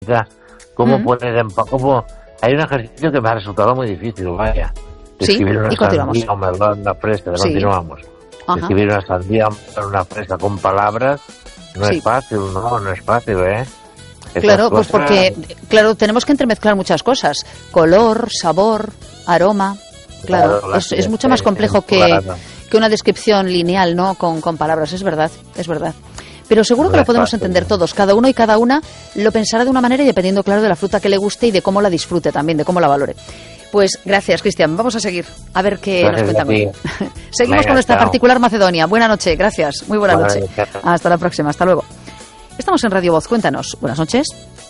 ¿Cómo poner en... ¿Cómo? Hay un ejercicio que me ha resultado muy difícil, vaya. Escribir una sandía, un melón, una fresa, continuamos. Escribir una sandía, una fresa con palabras, no es fácil, no es fácil, ¿eh? Claro, pues porque, tenemos que entremezclar muchas cosas. Color, sabor, aroma. Claro, es mucho más complejo que una descripción lineal, ¿no? Con palabras, es verdad. Pero seguro que lo podemos entender todos. Cada uno y cada una lo pensará de una manera y dependiendo, claro, de la fruta que le guste y de cómo la disfrute también, de cómo la valore. Pues gracias, Cristian. Vamos a seguir a ver qué nos cuenta. Seguimos con nuestra particular Macedonia. Buena noche, gracias. Muy buena noche. Hasta la próxima, hasta luego. Estamos en Radio Voz, cuéntanos. Buenas noches.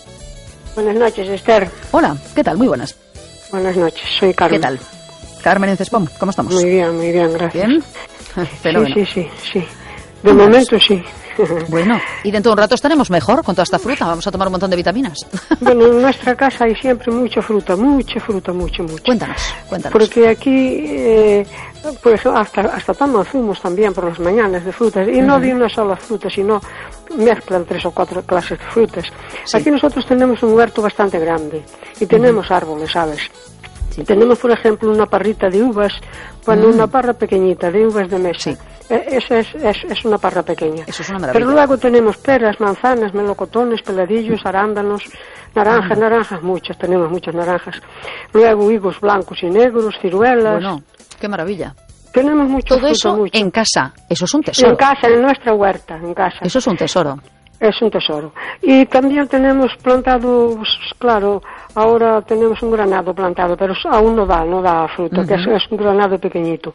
Buenas noches, Esther. Hola, ¿qué tal? Muy buenas. Buenas noches, soy Carmen. ¿Qué tal? Carmen en Cespón, ¿cómo estamos? Muy bien, gracias. ¿Bien? Fenómeno. Sí. De momento sí. Bueno, y dentro de un rato estaremos mejor con toda esta fruta. Vamos a tomar un montón de vitaminas. Bueno, en nuestra casa hay siempre mucha fruta, mucho. Cuéntanos. Porque aquí, pues hasta toman zumos también por las mañanas de frutas. Y no de una sola fruta, sino mezclan 3 o 4 clases de frutas. Sí. Aquí nosotros tenemos un huerto bastante grande y tenemos árboles, ¿sabes? Sí. Tenemos, por ejemplo, una parrita de uvas, una parra pequeñita de uvas de mesa. Sí. Esa es una parra pequeña. Eso es una maravilla. Pero luego tenemos peras, manzanas, melocotones, peladillos, arándanos, naranjas, tenemos muchas naranjas. Luego higos blancos y negros, ciruelas. Bueno, qué maravilla. Tenemos mucho todo eso mucho. En casa, eso es un tesoro. En casa, en nuestra huerta, en casa. Eso es un tesoro. Es un tesoro. Y también tenemos plantado, claro, ahora tenemos un granado plantado, pero aún no da fruta, que es un granado pequeñito.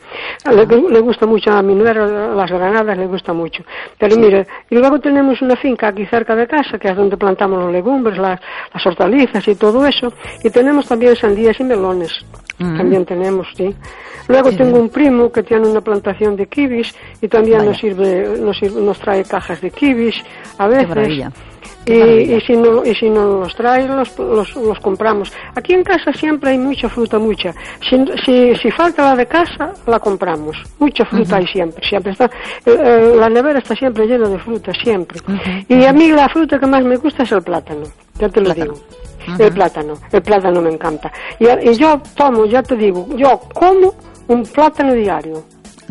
Le gusta mucho a mi nuera, las granadas le gusta mucho. Pero mire, y luego tenemos una finca aquí cerca de casa, que es donde plantamos los legumbres, las hortalizas y todo eso. Y tenemos también sandías y melones. También tenemos, sí. Luego tengo un primo que tiene una plantación de kibis y también nos trae cajas de kibis a veces. Qué maravilla. Y si no los trae, los compramos. Aquí en casa siempre hay mucha fruta, mucha. Si falta la de casa, la compramos. Mucha fruta hay siempre está. La nevera está siempre llena de fruta, siempre. Y a mí la fruta que más me gusta es el plátano, ya te lo digo. El plátano me encanta. Y yo tomo, ya te digo, yo como un plátano diario.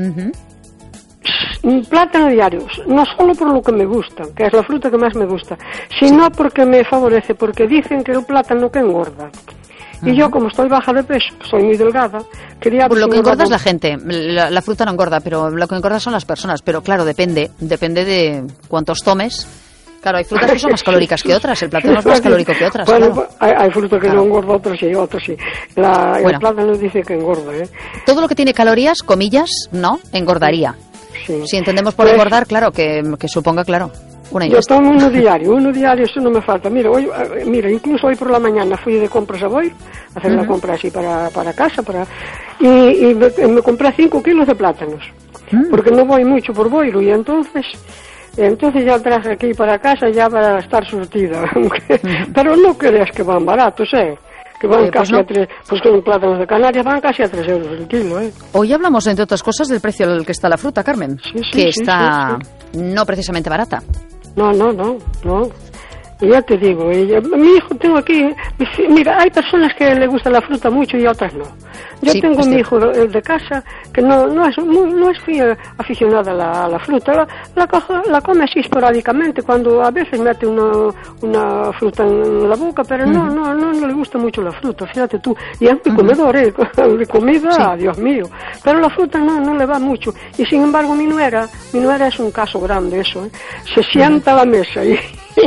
Un plátano diario, no solo por lo que me gusta, que es la fruta que más me gusta, sino porque me favorece, porque dicen que el plátano que engorda. Y yo, como estoy baja de peso, soy muy delgada, quería... Pues lo que engorda es la gente, la fruta no engorda, pero lo que engorda son las personas. Pero claro, depende de cuántos tomes. Claro, hay frutas que son más calóricas que otras, el plátano es más calórico que otras. Bueno, claro. hay frutas que no engorda, otras sí. El plátano dice que engorda, ¿eh? Todo lo que tiene calorías, comillas, no, engordaría. Sí. Si entendemos por engordar, claro, que suponga, claro, una ingesta. Yo tomo uno diario, eso no me falta. Mira, incluso hoy por la mañana fui de compras a Boiro, a hacer una compra así para casa, y me compré 5 kilos de plátanos, porque no voy mucho por Boiro, y entonces ya traje aquí para casa ya para estar surtida. Pero no creas que van baratos, que van casi a 3, pues con plátanos de Canarias van casi a 3 euros el kilo, Hoy hablamos, entre otras cosas, del precio al que está la fruta, Carmen, que está no precisamente barata. No. Y ya te digo, mi hijo tengo aquí, mira, hay personas que le gusta la fruta mucho y otras no. Yo tengo mi hijo de casa que no es muy aficionada a la fruta, la come así esporádicamente, cuando a veces mete una fruta en la boca, pero no le gusta mucho la fruta, fíjate tú. Y es un comedor, de comida, Dios mío. Pero la fruta no le va mucho. Y sin embargo mi nuera es un caso grande eso, Se sienta a la mesa y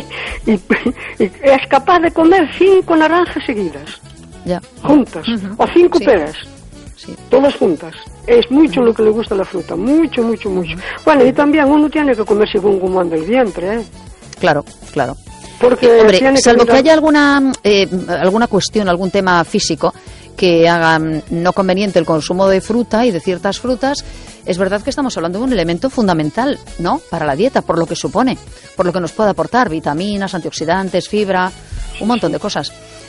es capaz de comer 5 naranjas seguidas, juntas, o 5 peras, todas juntas. Es mucho lo que le gusta la fruta, mucho. Bueno, y también uno tiene que comer según cómo anda el vientre, Claro. Porque hombre, salvo que haya alguna cuestión, algún tema físico que haga no conveniente el consumo de fruta y de ciertas frutas, es verdad que estamos hablando de un elemento fundamental, ¿no?, para la dieta, por lo que supone, por lo que nos puede aportar vitaminas, antioxidantes, fibra, un montón de cosas.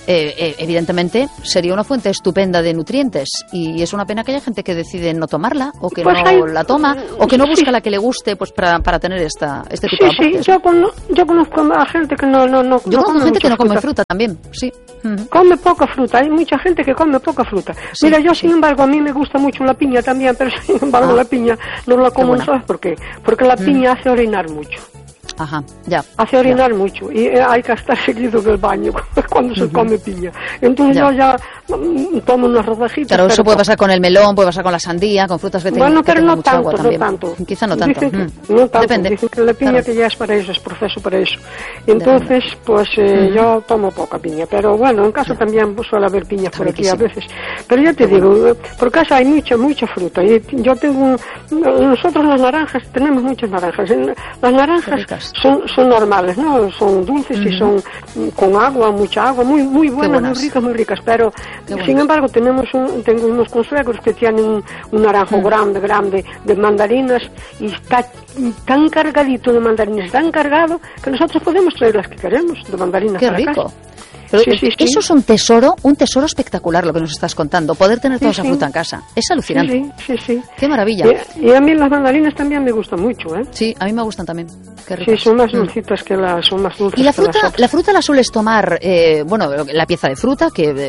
evidentemente sería una fuente estupenda de nutrientes, y es una pena que haya gente que decide no tomarla, o que pues no la toma, o que no busca la que le guste, pues para tener este tipo de aportes. Sí, yo conozco a gente que no yo conozco gente que no come fruta también, sí. Come poca fruta, hay mucha gente que come poca fruta. Sí, mira, yo sin embargo, a mí me gusta mucho la piña también, pero sin embargo la piña no la como, ¿sabes por qué? Porque la piña hace orinar mucho. Ajá, ya. Hace orinar mucho y hay que estar seguido del baño cuando se come piña. Entonces yo ya tomo unas rodajitas. Claro, eso puede pasar con el melón, puede pasar con la sandía, con frutas que tengan bueno, pero no mucha tanto, agua también. No tanto. Quizá no tanto. Dicen no tanto. Depende. Dicen que la piña que ya es para eso, es proceso para eso. Entonces, pues yo tomo poca piña. Pero bueno, en casa también suele haber piñas por aquí a veces. Pero ya te digo, por casa hay mucha fruta. Y yo tengo, nosotros las naranjas, tenemos muchas naranjas. Las naranjas son normales, ¿no? Son dulces y son con agua, mucha agua, muy buenas, muy ricas, pero sin embargo tengo unos consuegros que tienen un naranjo grande de mandarinas, y está tan cargadito de mandarinas, tan cargado, que nosotros podemos traer las que queremos de mandarinas. ¡Qué rico! Casa. Pero eso es un tesoro espectacular lo que nos estás contando, poder tener toda esa fruta en casa. Es alucinante. Sí. Qué maravilla. Y a mí las mandarinas también me gustan mucho, ¿eh? Sí, a mí me gustan también. Qué ricas. Sí, son más dulcitas son más dulces. ¿Y la fruta la sueles tomar, la pieza de fruta, que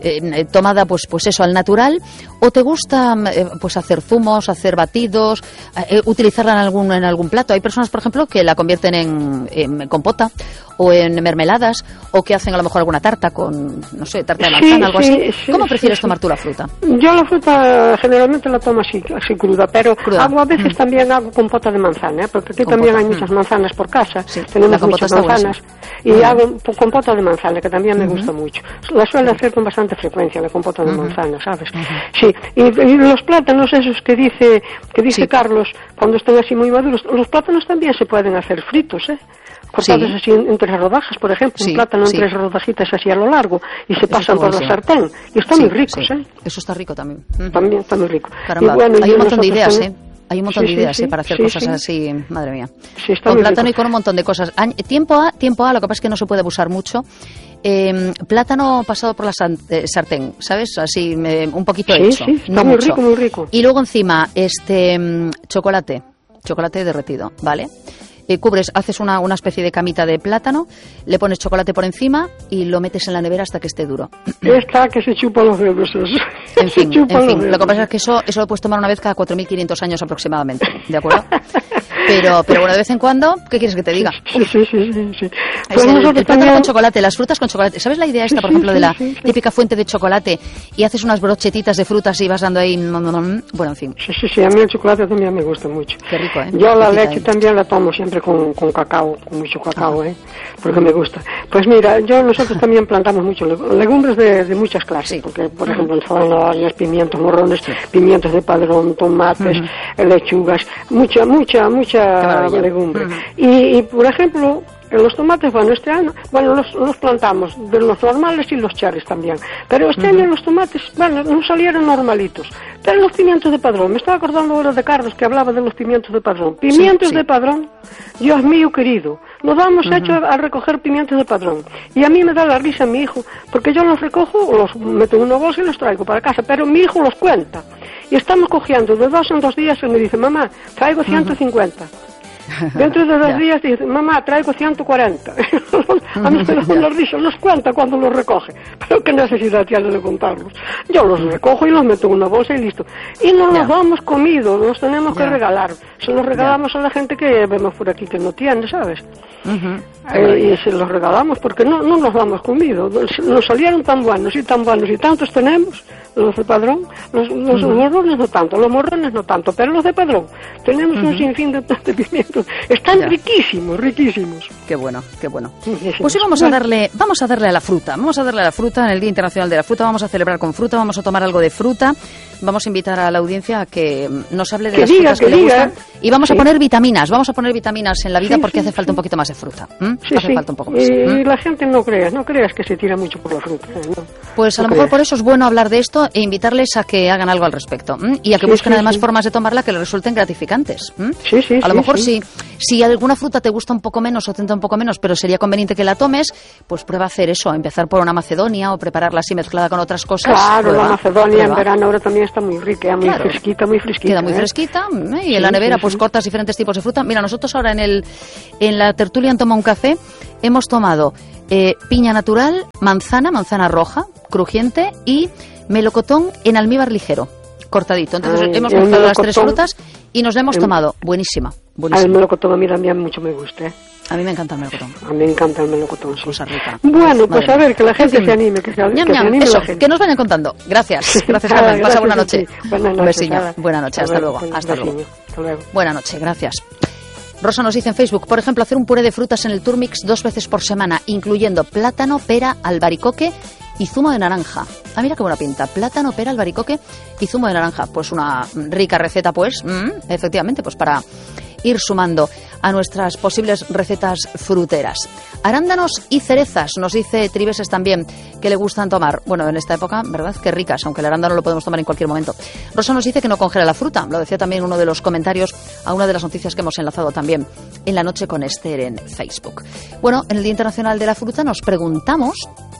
tomada pues eso al natural, o te gusta pues hacer zumos, hacer batidos, utilizarla en algún plato? Hay personas, por ejemplo, que la convierten en compota o en mermeladas, o que hacen a lo mejor alguna tarta con, no sé, tarta de manzana, algo así. ¿Cómo prefieres tomar tú la fruta? Yo la fruta generalmente la tomo así cruda, pero hago a veces también hago compota de manzana, porque aquí también hay muchas manzanas por casa, tenemos muchas manzanas, y hago compota de manzana, que también me gusta mucho. La suelo hacer con bastante frecuencia, la compota de manzana, ¿sabes? Sí, y los plátanos esos que dice Carlos, cuando están así muy maduros, los plátanos también se pueden hacer fritos, cortados así en 3 rodajas, por ejemplo, un plátano en 3 rodajitas así a lo largo, y se pasan por la sartén, y están muy ricos, Eso está rico también. También está muy rico. Caramba, hay un montón de ideas, Hay un montón de ideas para hacer cosas así, madre mía. Con plátano y con un montón de cosas. Tiempo A, lo que pasa es que no se puede abusar mucho. Plátano pasado por la sartén, ¿sabes? Así, un poquito hecho. Está muy rico, muy rico. Y luego encima, chocolate derretido, ¿vale? Haces una especie de camita de plátano, le pones chocolate por encima y lo metes en la nevera hasta que esté duro. Está que se chupa los dedos. En fin, lo que pasa es que eso lo puedes tomar una vez cada 4.500 años aproximadamente, ¿de acuerdo? Pero bueno, de vez en cuando, ¿qué quieres que te diga? Sí. Pues el plátano con chocolate, las frutas con chocolate. ¿Sabes la idea esta, por ejemplo, de la típica fuente de chocolate, y haces unas brochetitas de frutas y vas dando ahí? Bueno, en fin. Sí, a mí el chocolate también me gusta mucho. Qué rico, ¿eh? Yo la leche también la tomo siempre con cacao, con mucho cacao, porque me gusta. Pues mira, nosotros también plantamos mucho legumbres de muchas clases, porque por ejemplo zanahorias, pimientos morrones, pimientos de padrón, tomates, lechugas, mucha legumbre. Y por ejemplo, los tomates, este año, los plantamos de los normales y los cherries también. Pero este año los tomates, no salieron normalitos. Pero los pimientos de padrón, me estaba acordando ahora de Carlos que hablaba de los pimientos de padrón. Pimientos de padrón, Dios mío querido, nos vamos hecho a recoger pimientos de padrón. Y a mí me da la risa mi hijo, porque yo los recojo, los meto en una bolsa y los traigo para casa, pero mi hijo los cuenta. Y estamos cogiendo de 2 en 2 días y me dice, mamá, traigo 150. Dentro de 2 días dice, mamá, traigo 140. A mí me da la risa, los cuenta cuando los recoge. Pero qué necesidad tiene de contarlos. Yo los recojo y los meto en una bolsa y listo. Y no los damos comido, los tenemos que regalar. Se los regalamos a la gente que vemos por aquí que no tiene, ¿sabes? Y se los regalamos porque no los damos comido. Nos salieron tan buenos y tantos tenemos. Los de padrón, los morrones no tanto, los morrones no tanto, pero los de padrón tenemos un sinfín de pimientos. Están riquísimos. Qué bueno. Pues sí, vamos a darle a la fruta. Vamos a darle a la fruta en el Día Internacional de la Fruta. Vamos a celebrar con fruta, vamos a tomar algo de fruta. Vamos a invitar a la audiencia a que nos hable de las frutas que le gustan. Y vamos a poner vitaminas. Vamos a poner vitaminas en la vida porque hace falta un poquito más de fruta. Hace falta un poco más. Y la gente no creas que se tira mucho por la fruta. No. Pues a lo mejor por eso es bueno hablar de esto e invitarles a que hagan algo al respecto. Y a que busquen además formas de tomarla que les resulten gratificantes. A lo mejor si alguna fruta te gusta un poco menos o te entra un poco menos, pero sería conveniente conveniente que la tomes, pues prueba a hacer eso, empezar por una macedonia o prepararla así mezclada con otras cosas. Claro, la macedonia en verano ahora también está muy rica, muy fresquita. Queda muy fresquita, y en la nevera pues cortas diferentes tipos de fruta. Mira, nosotros ahora en la tertulia en Toma un Café hemos tomado piña natural, manzana roja, crujiente, y melocotón en almíbar ligero, cortadito. Entonces hemos mezclado las tres frutas y nos la hemos tomado. Buenísima. El melocotón a mí mucho me gusta. A mí me encanta el melocotón. A mí me encanta el melocotón, sí. Cosa rica. Bueno, pues a ver, que la gente se anime, que se anime eso, la gente. Que nos vayan contando. Gracias, Carmen. Pasa buena noche. Sí. Buenas noches. Un besillo. Buena noche, hasta luego. Hasta luego. Buena noche, gracias. Rosa nos dice en Facebook, por ejemplo, hacer un puré de frutas en el Turmix 2 veces por semana, incluyendo plátano, pera, albaricoque y zumo de naranja. Ah, mira qué buena pinta. Plátano, pera, albaricoque y zumo de naranja. Pues una rica receta, pues, efectivamente, pues para ir sumando a nuestras posibles recetas fruteras. Arándanos y cerezas, nos dice Triveses también, que le gustan tomar. Bueno, en esta época, ¿verdad? Qué ricas, aunque el arándano lo podemos tomar en cualquier momento. Rosa nos dice que no congela la fruta. Lo decía también uno de los comentarios a una de las noticias que hemos enlazado también en La Noche con Esther en Facebook. Bueno, en el Día Internacional de la Fruta nos preguntamos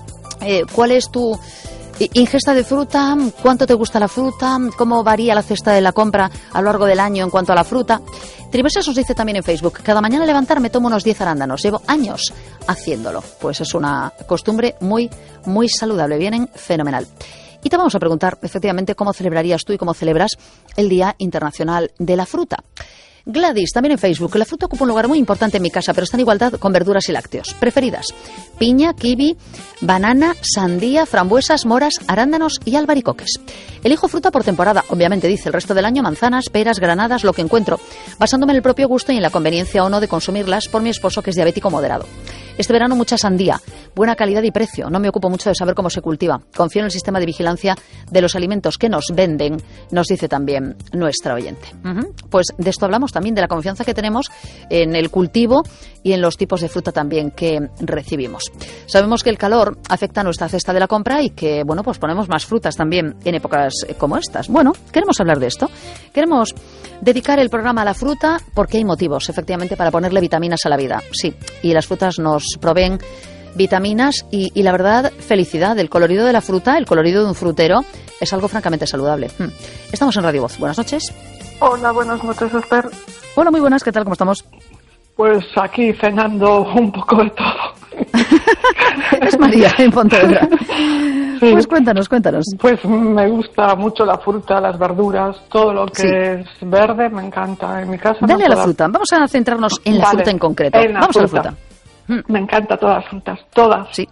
cuál es tu ingesta de fruta, cuánto te gusta la fruta, cómo varía la cesta de la compra a lo largo del año en cuanto a la fruta. Triversas nos dice también en Facebook, cada mañana al levantarme tomo unos 10 arándanos, llevo años haciéndolo. Pues es una costumbre muy, muy saludable, vienen fenomenal. Y te vamos a preguntar, efectivamente, cómo celebrarías tú y cómo celebras el Día Internacional de la Fruta. Gladys, también en Facebook. La fruta ocupa un lugar muy importante en mi casa, pero está en igualdad con verduras y lácteos. Preferidas: piña, kiwi, banana, sandía, frambuesas, moras, arándanos y albaricoques. Elijo fruta por temporada, obviamente, dice. El resto del año manzanas, peras, granadas, lo que encuentro, basándome en el propio gusto y en la conveniencia o no de consumirlas por mi esposo, que es diabético moderado. Este verano mucha sandía, buena calidad y precio. No me ocupo mucho de saber cómo se cultiva. Confío en el sistema de vigilancia de los alimentos que nos venden, nos dice también nuestra oyente. Pues de esto hablamos también, de la confianza que tenemos en el cultivo y en los tipos de fruta también que recibimos. Sabemos que el calor afecta a nuestra cesta de la compra y que, bueno, pues ponemos más frutas también en épocas como estas. Bueno, queremos hablar de esto. Queremos dedicar el programa a la fruta porque hay motivos, efectivamente, para ponerle vitaminas a la vida. Sí, y las frutas nos proveen vitaminas y la verdad, felicidad. El colorido de la fruta, el colorido de un frutero, es algo francamente saludable. Estamos en Radio Voz. Buenas noches. Hola, buenas noches, Esther. Hola, muy buenas. ¿Qué tal? ¿Cómo estamos? Pues aquí cenando un poco de todo. Es María en Pontevedra. Sí. Pues cuéntanos. Pues me gusta mucho la fruta, las verduras, todo lo que es verde me encanta. En mi casa. Dale a la fruta. Vamos a centrarnos en la fruta en concreto. Vamos a la fruta. Me encanta todas las frutas, todas. Sí.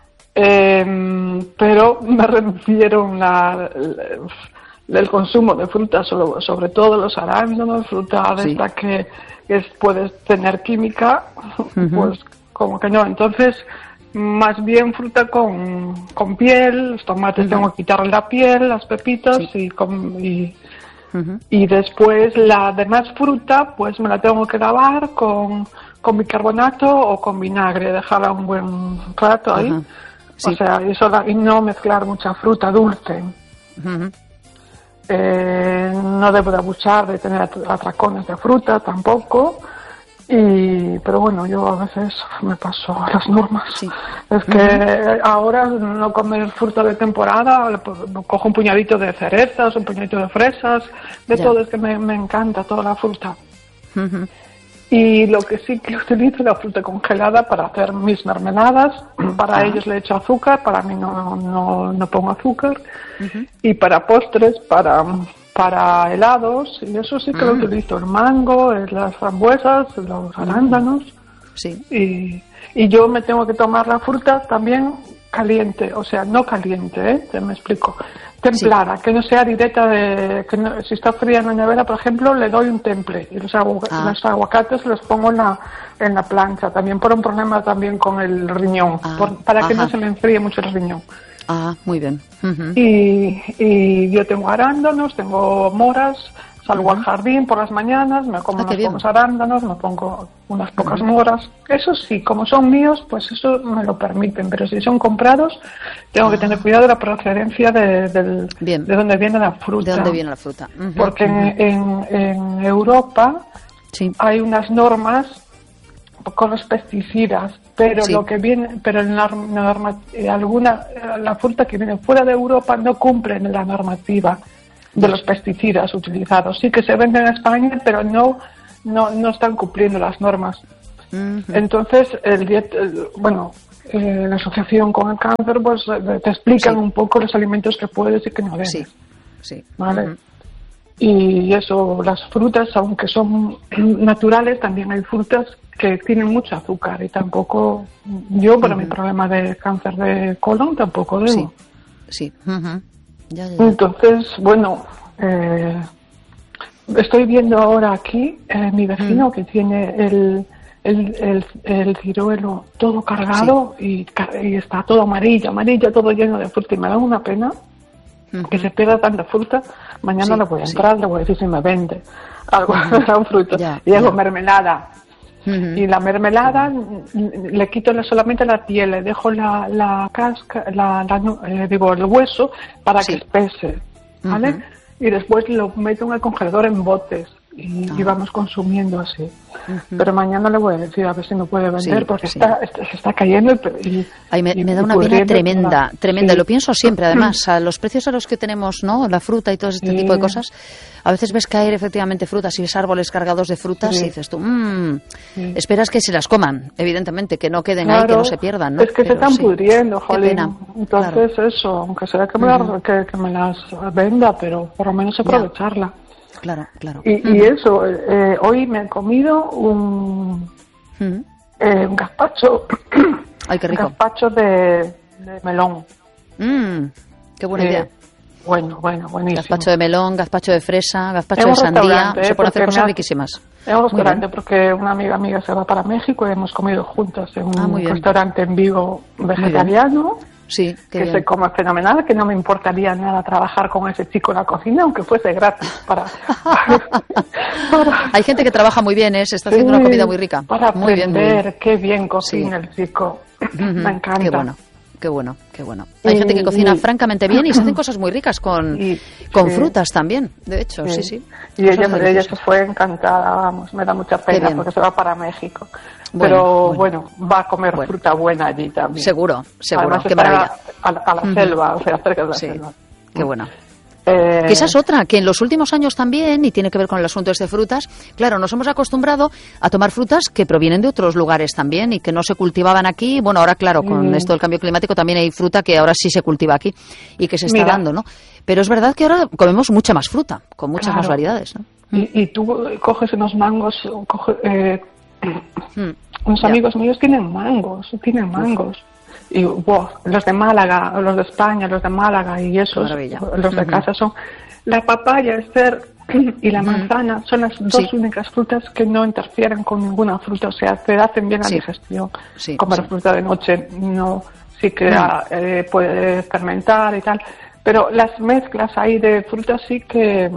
Pero me refiero del consumo de frutas, sobre todo los arándanos, fruta de esta que puedes tener química, pues como que no. Entonces, más bien fruta con piel, los tomates tengo que quitarle la piel, las pepitas y después la demás fruta pues me la tengo que lavar con bicarbonato o con vinagre, dejarla un buen rato ahí. O sea, y no mezclar mucha fruta dulce. No debo de abusar de tener atracones de fruta tampoco. Pero bueno, yo a veces me paso a las normas. Sí. Es que ahora no comer fruta de temporada, cojo un puñadito de cerezas, un puñadito de fresas, todo. Es que me encanta toda la fruta. Y lo que sí que utilizo es la fruta congelada para hacer mis mermeladas. Para ellos le echo azúcar, para mí no pongo azúcar. Y para postres, para helados, y eso sí que lo utilizo, el mango, las frambuesas, los arándanos. Sí. Y yo me tengo que tomar la fruta también caliente, o sea, no caliente, te me explico, templada, que no sea directa si está fría en la nevera, por ejemplo, le doy un temple, y los aguacates los pongo en la plancha, también por un problema también con el riñón, para que no se me enfríe mucho el riñón. Muy bien. Y yo tengo arándanos, tengo moras, salgo al jardín por las mañanas, me como unos pocos arándanos, me pongo unas pocas moras. Eso sí, como son míos, pues eso me lo permiten, pero si son comprados, tengo que tener cuidado de la procedencia de dónde viene la fruta. De dónde viene la fruta. Porque en Europa hay unas normas con los pesticidas, pero lo que viene, pero la fruta que viene fuera de Europa no cumple la normativa de los pesticidas utilizados. Sí que se venden en España, pero no están cumpliendo las normas. Entonces, la asociación con el cáncer, pues te explican un poco los alimentos que puedes y que no debes. Sí. ¿Vale? Y eso, las frutas, aunque son naturales, también hay frutas que tienen mucho azúcar y tampoco, yo para mi problema de cáncer de colon tampoco debo. Sí. Ya. Entonces, bueno, estoy viendo ahora aquí mi vecino que tiene el ciruelo todo cargado y está todo amarillo, todo lleno de fruta y me da una pena que se pierda tanta fruta. Mañana le voy a entrar, le voy a decir si me vende algo de fruta. Y hago mermelada. Y la mermelada le quito solamente la piel, le dejo la casca, el hueso para que espese, ¿vale? Y después lo meto en el congelador en botes y vamos consumiendo así. Pero mañana le voy a decir a ver si me puede vender porque se está cayendo me da una pena tremenda. Lo pienso siempre, además, a los precios a los que tenemos, ¿no? La fruta y todo este tipo de cosas. A veces ves caer efectivamente frutas y ves árboles cargados de frutas y dices tú, esperas que se las coman, evidentemente, que no queden ahí, que no se pierdan, ¿no? Es que se están pudriendo, jolín. Entonces eso, aunque sea que me las venda, pero por lo menos aprovecharla. Claro. Y eso, hoy me he comido un gazpacho. Ay, qué rico. Gazpacho de melón. Qué buena idea. Bueno, buenísimo. Gazpacho de melón, gazpacho de fresa, gazpacho de sandía. Se pueden hacer cosas riquísimas. Es un restaurante porque una amiga se va para México y hemos comido juntas en un restaurante en Vigo vegetariano. Sí, que se come fenomenal, que no me importaría nada trabajar con ese chico en la cocina, aunque fuese gratis. Hay gente que trabaja muy bien, se está haciendo una comida muy rica. Para aprender qué bien cocina el chico. Me encanta. Qué bueno. Hay gente que cocina francamente bien y se hacen cosas muy ricas con frutas también, de hecho, sí. Y ella se fue encantada, vamos, me da mucha pena porque se va para México. Pero bueno, va a comer fruta buena allí también. Seguro, además, qué maravilla. A la selva, o sea, cerca de la selva. Qué bueno. Que esa es otra, que en los últimos años también, y tiene que ver con el asunto de frutas, claro, nos hemos acostumbrado a tomar frutas que provienen de otros lugares también y que no se cultivaban aquí. Bueno, ahora claro, con esto del cambio climático también hay fruta que ahora sí se cultiva aquí y que se está dando, ¿no? Pero es verdad que ahora comemos mucha más fruta, con muchas más variedades, ¿no? Y tú coges unos mangos, unos amigos míos tienen mangos. Y los de Málaga, los de España, los de Málaga y esos, los de casa son la papaya, y la manzana son las dos únicas frutas que no interfieren con ninguna fruta, o sea, te hacen bien la digestión. Comer fruta de noche sí que puede fermentar y tal, pero las mezclas ahí de frutas sí que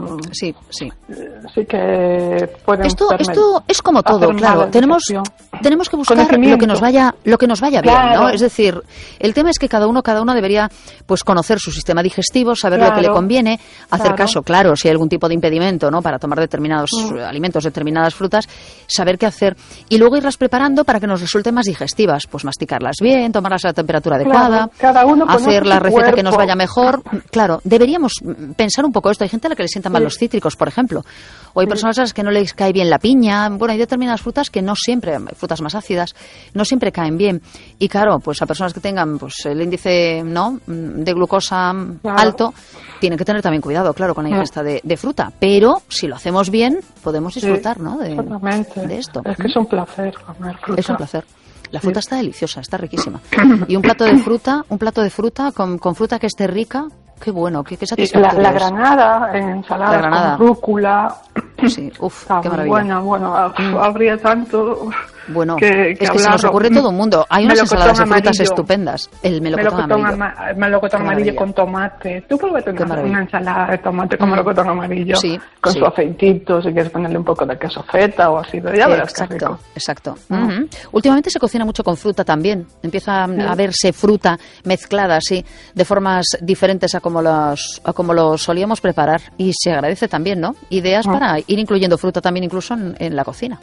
pueden esto es como todo, claro, tenemos que buscar lo que nos vaya bien, ¿no? Es decir, el tema es que cada uno debería pues conocer su sistema digestivo, saber lo que le conviene, hacer caso, claro, si hay algún tipo de impedimento, ¿no? Para tomar determinados alimentos, determinadas frutas, saber qué hacer y luego irlas preparando para que nos resulten más digestivas, pues masticarlas bien, tomarlas a la temperatura adecuada, hacer la receta que nos vaya mejor. Claro, deberíamos pensar un poco esto. Hay gente a la que le sientan mal los cítricos, por ejemplo. O hay personas a las que no les cae bien la piña. Bueno, hay determinadas frutas que no siempre, frutas más ácidas, no siempre caen bien. Y claro, pues a personas que tengan pues el índice de glucosa alto, tienen que tener también cuidado, claro, con la ingesta de fruta. Pero si lo hacemos bien, podemos disfrutar, ¿no? De esto. Es que es un placer comer fruta. Es un placer. La fruta está deliciosa, está riquísima. Y un plato de fruta con fruta que esté rica, qué bueno, qué satisfactorio. La granada, ensalada con rúcula. Sí, qué maravilla. Bueno, habría tanto Bueno, que es que se nos ocurre todo un mundo. Hay unas ensaladas de frutas estupendas. El melocotón amarillo con tomate. Tú pruébate una ensalada de tomate con melocotón amarillo, con su aceitito, si quieres ponerle un poco de queso feta o así. Ya verás qué rico. Exacto. Últimamente se cocina mucho con fruta también. Empieza a verse fruta mezclada así, de formas diferentes a como lo solíamos preparar. Y se agradece también, ¿no? Ideas para ir incluyendo fruta también incluso en la cocina.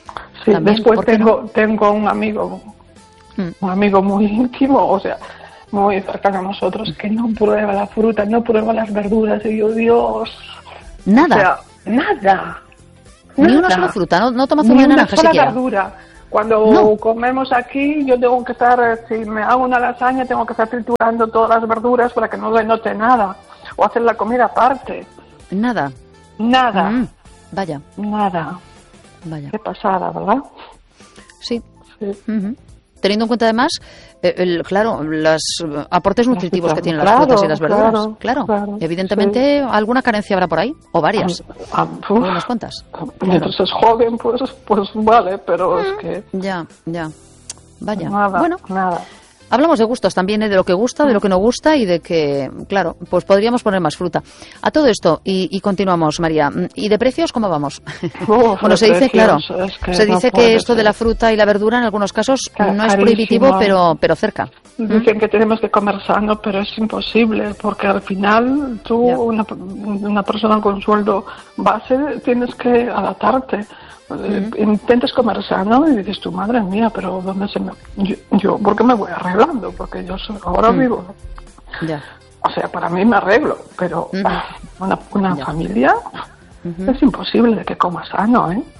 Sí, después tengo un amigo muy íntimo, o sea, muy cercano a nosotros, que no prueba la fruta, no prueba las verduras, y yo, Dios... Nada. O sea, nada. Ni una sola fruta, no toma zumo de naranja siquiera. Ni una sola verdura. Cuando comemos aquí, yo tengo que estar, si me hago una lasaña, tengo que estar triturando todas las verduras para que no le note nada. O hacer la comida aparte. Nada. Vaya. Nada. Vaya. Qué pasada, ¿verdad? Sí. Teniendo en cuenta además, claro, los aportes nutritivos que tienen las frutas y las verduras. Claro. Evidentemente, alguna carencia habrá por ahí, o varias. Unas cuantas. Mientras es joven, pues vale, pero es que... Ya. Vaya. Nada. Hablamos de gustos también, de lo que gusta, de lo que no gusta y de que, claro, pues podríamos poner más fruta. A todo esto, y continuamos, María. ¿Y de precios cómo vamos? Bueno, se dice, claro, se dice que esto de la fruta y la verdura en algunos casos no es prohibitivo, pero cerca. Dicen que tenemos que comer sano, pero es imposible, porque al final tú, una persona con sueldo base, tienes que adaptarte. Intentas comer sano y dices tu madre mía, pero ¿dónde se me...? Yo ¿por qué me voy arreglando? Porque yo ahora vivo. O sea, para mí me arreglo, pero una familia es imposible de que coma sano, ¿eh?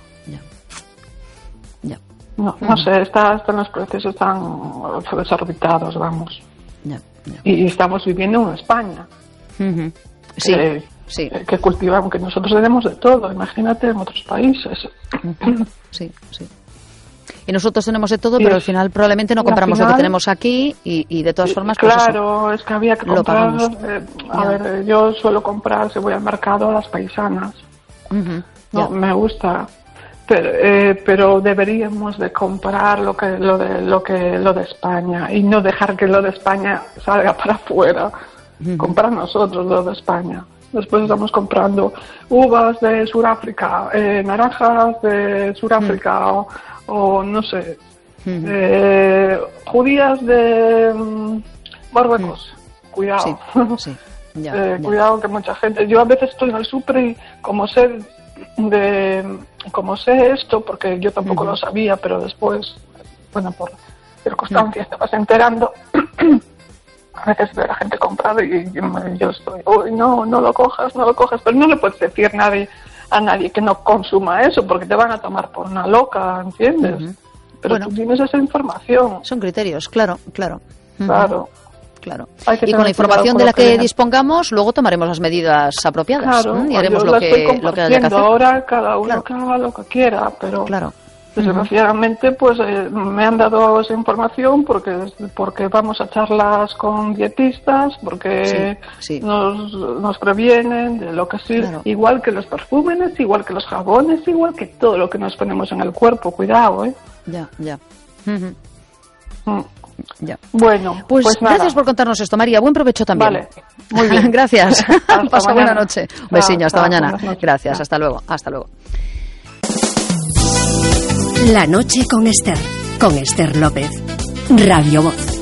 No sé, están los precios están desorbitados, vamos. Y estamos viviendo en España. Sí. Que cultivamos, que nosotros tenemos de todo, imagínate en otros países. Sí. Y nosotros tenemos de todo, pero al final probablemente no compramos lo que tenemos aquí y de todas formas... Claro, pues es que había que comprar... a ver, yo suelo comprar, si voy al mercado, a las paisanas. Me gusta. Pero deberíamos de comprar lo de España y no dejar que lo de España salga para afuera. Comprar nosotros lo de España. Después estamos comprando uvas de Sudáfrica, naranjas de Sudáfrica o no sé, judías de Marruecos. Cuidado. Cuidado que mucha gente... Yo a veces estoy en el súper y como sé esto, porque yo tampoco lo sabía, pero después, bueno, por circunstancias te vas enterando... A veces veo a la gente comprando y yo estoy, no lo cojas, pero no le puedes decir a nadie que no consuma eso, porque te van a tomar por una loca, ¿entiendes? Pero tú tienes esa información. Son criterios, claro. Claro. Y con la información de la que dispongamos, luego tomaremos las medidas apropiadas. Y haremos lo que haya que hacer. Ahora cada uno que haga lo que quiera, pero... Desgraciadamente, pues me han dado esa información porque vamos a charlas con dietistas, porque nos previenen de lo que sirve, igual que los perfúmenes, igual que los jabones, igual que todo lo que nos ponemos en el cuerpo. Cuidado, ¿eh? Ya. Bueno, pues gracias por contarnos esto, María. Buen provecho también. Vale, muy bien. Gracias. Pasa buena noche. Un besiño, hasta mañana. Gracias, hasta luego. La noche con Esther López, Radio Voz.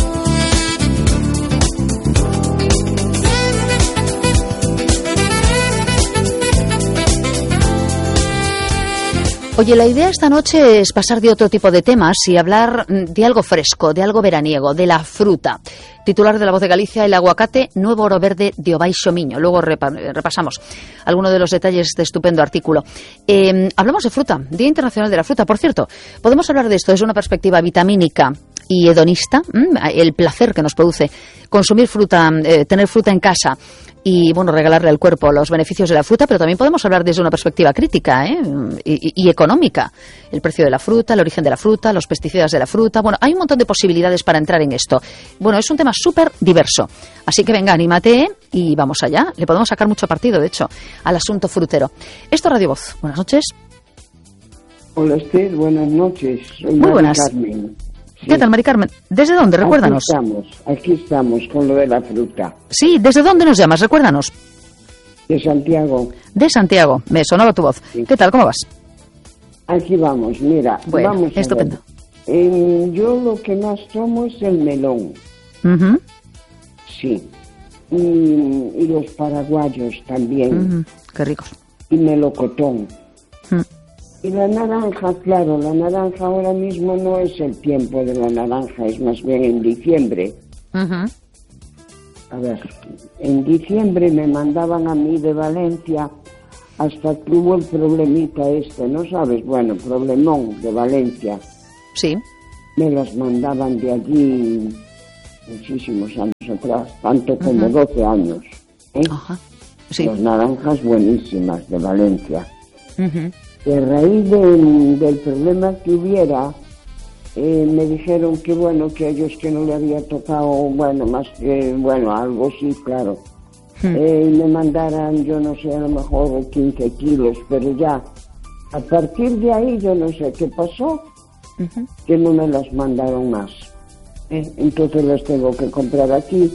Oye, la idea esta noche es pasar de otro tipo de temas y hablar de algo fresco, de algo veraniego, de la fruta. Titular de La Voz de Galicia, el aguacate, nuevo oro verde de Obaixo Miño. Luego repasamos algunos de los detalles de este estupendo artículo. Hablamos de fruta, Día Internacional de la Fruta. Por cierto, podemos hablar de esto desde una perspectiva vitamínica y hedonista, el placer que nos produce consumir fruta, tener fruta en casa y, bueno, regalarle al cuerpo los beneficios de la fruta, pero también podemos hablar desde una perspectiva crítica y económica. El precio de la fruta, el origen de la fruta, los pesticidas de la fruta. Bueno, hay un montón de posibilidades para entrar en esto. Bueno, es un tema súper diverso. Así que venga, anímate y vamos allá. Le podemos sacar mucho partido, de hecho, al asunto frutero. Esto es Radio Voz. Buenas noches. Hola, Esther. Buenas noches. Soy Muy buenas. Carmen. ¿Qué tal, Mari Carmen? ¿Desde dónde? Recuérdanos. Aquí estamos con lo de la fruta. Sí, ¿desde dónde nos llamas? Recuérdanos. De Santiago. De Santiago. Me sonaba tu voz. Sí. ¿Qué tal? ¿Cómo vas? Aquí vamos, mira. Bueno, vamos estupendo. Yo lo que más tomo es el melón. Sí. Y los paraguayos también. Qué ricos. Y melocotón. Y la naranja, claro, la naranja ahora mismo no es el tiempo de la naranja, es más bien en diciembre. Uh-huh. A ver, en diciembre me mandaban a mí de Valencia hasta que hubo el problemita ¿no sabes? Bueno, problemón de Valencia. Sí. Me las mandaban de allí muchísimos años atrás, tanto como 12 años. Ajá. Sí. Las naranjas buenísimas de Valencia. Uh-huh. Y a raíz del problema que hubiera, me dijeron que bueno, que a ellos que no le había tocado, bueno, más que, bueno, algo sí, claro. Me mandaran, yo no sé, a lo mejor 15 kilos, pero ya, a partir de ahí yo no sé qué pasó, que no me las mandaron más. Entonces las tengo que comprar aquí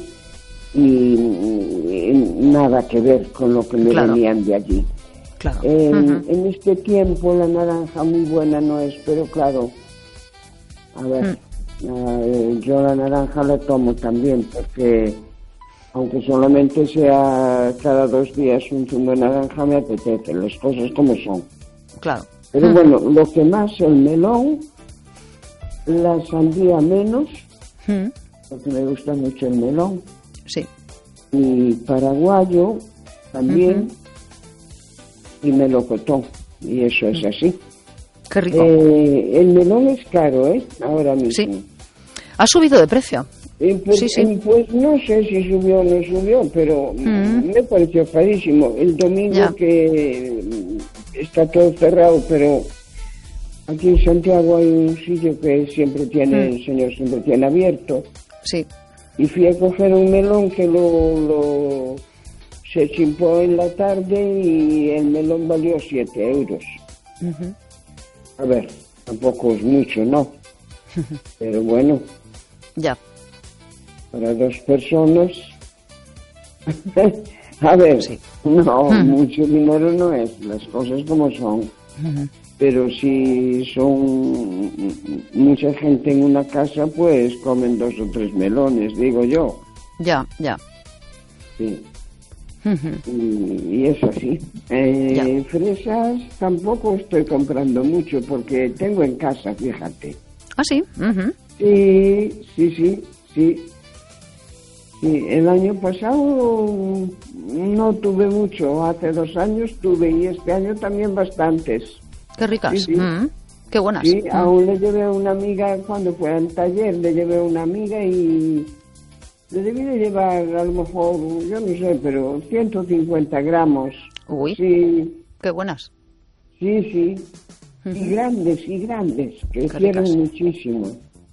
y nada que ver con lo que me venían de allí. Claro. En este tiempo la naranja muy buena no es, pero claro, a ver, yo la naranja la tomo también porque aunque solamente sea cada 2 días un zumo de naranja me apetece, las cosas como son. Claro. Pero bueno, lo que más, el melón, la sandía menos, porque me gusta mucho el melón. Sí. Y paraguayo también, y melocotón, y eso es así. Qué rico. El melón es caro, ahora mismo. Sí. Ha subido de precio. Pues, pues no sé si subió o no subió, pero me pareció carísimo. El domingo que está todo cerrado, pero aquí en Santiago hay un sitio que siempre tiene, el señor siempre tiene abierto. Sí. Y fui a coger un melón que se chimpó en la tarde y el melón valió 7 euros. A ver, tampoco es mucho, ¿no? Pero bueno. Ya. Para 2 personas. A ver, no, mucho dinero no es, las cosas como son. Pero si son mucha gente en una casa, pues comen 2 o 3 melones, digo yo. Ya. Sí. Y es así. Fresas tampoco estoy comprando mucho porque tengo en casa, fíjate. ¿Ah, sí? Sí. El año pasado no tuve mucho, hace 2 años tuve y este año también bastantes. Qué ricas, sí. Qué buenas. Sí, aún le llevé a una amiga cuando fue al taller, le llevé a una amiga y le debí de llevar a lo mejor, yo no sé, pero 150 gramos. Uy, sí. Qué buenas. Sí. Y grandes, crecieron muchísimo.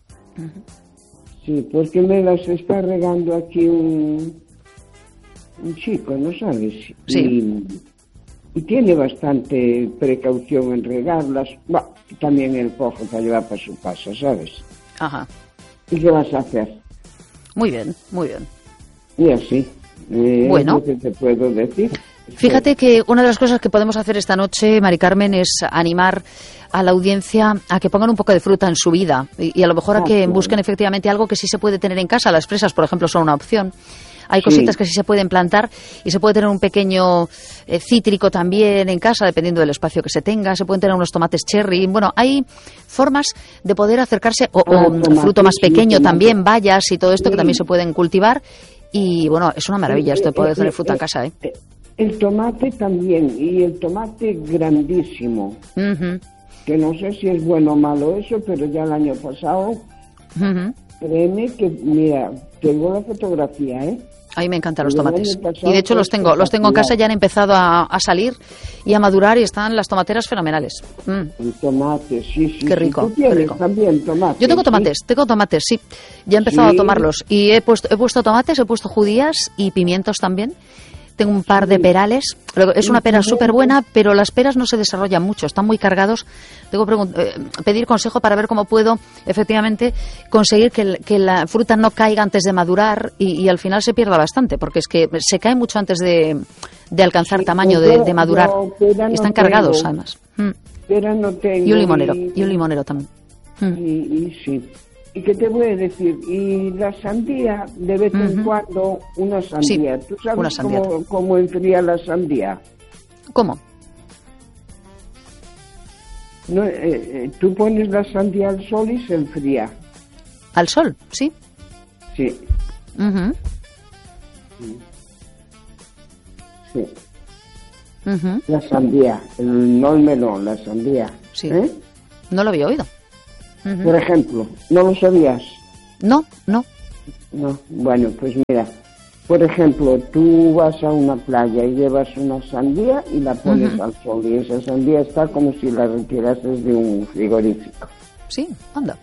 Sí, porque me las está regando aquí un chico, ¿no sabes? Sí. Y tiene bastante precaución en regarlas. También él coge para llevar para su casa, ¿sabes? Ajá. ¿Y qué vas a hacer? Muy bien. Y así. Bueno. Es lo que te puedo decir. Fíjate que una de las cosas que podemos hacer esta noche, Mari Carmen, es animar a la audiencia a que pongan un poco de fruta en su vida y a lo mejor a que busquen efectivamente algo que sí se puede tener en casa. Las fresas, por ejemplo, son una opción. Hay cositas que sí se pueden plantar y se puede tener un pequeño cítrico también en casa, dependiendo del espacio que se tenga. Se pueden tener unos tomates cherry. Bueno, hay formas de poder acercarse, o fruto más pequeño también, bayas y todo esto que también se pueden cultivar. Y bueno, es una maravilla esto de poder tener fruta en casa, El tomate también, y el tomate grandísimo. Que no sé si es bueno o malo eso, pero ya el año pasado, créeme que, mira, tengo la fotografía, A mí me encantan los tomates. Y de hecho los tengo en casa, ya han empezado a salir y a madurar y están las tomateras fenomenales. El tomate, sí. Qué rico. ¿Tú tienes qué rico. También tomate? Yo tengo tomates, sí. Ya he empezado a tomarlos. Y he puesto tomates, he puesto judías y pimientos también. Tengo un par de perales. Es una pera súper buena, pero las peras no se desarrollan mucho, están muy cargados. Tengo que pedir consejo para ver cómo puedo efectivamente conseguir que la fruta no caiga antes de madurar y al final se pierda bastante, porque es que se cae mucho antes de alcanzar tamaño de madurar. Y están cargados, además. Pera no tengo. Y un limonero también. Y sí. ¿Y qué te voy a decir? Y la sandía, de vez en cuando, una sandía. Sí, ¿tú sabes cómo enfría la sandía? ¿Cómo? No, tú pones la sandía al sol y se enfría. ¿Al sol? Sí. Sí. Sí. La sandía, no el melón, la sandía. Sí. No lo había oído. Por ejemplo, ¿no lo sabías? No. No, bueno, pues mira, por ejemplo, tú vas a una playa y llevas una sandía y la pones al sol, y esa sandía está como si la retirases de un frigorífico. Sí, anda.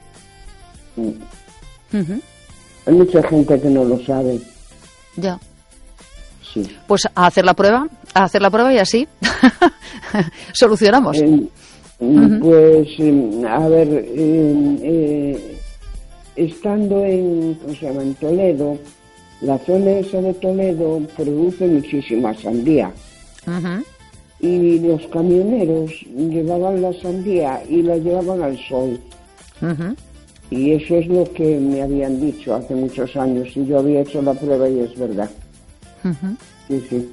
Hay mucha gente que no lo sabe. Ya. Sí. Pues a hacer la prueba y así solucionamos. Pues, a ver, estando en Toledo, la zona esa de Toledo produce muchísima sandía. Y los camioneros llevaban la sandía y la llevaban al sol. Y eso es lo que me habían dicho hace muchos años, y yo había hecho la prueba y es verdad. Sí.